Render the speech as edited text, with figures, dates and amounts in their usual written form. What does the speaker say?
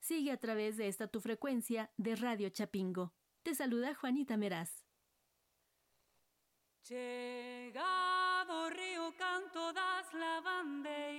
sigue a través de esta tu frecuencia de Radio Chapingo. Te saluda Juanita Meraz. Llegado río canto das lavandeira,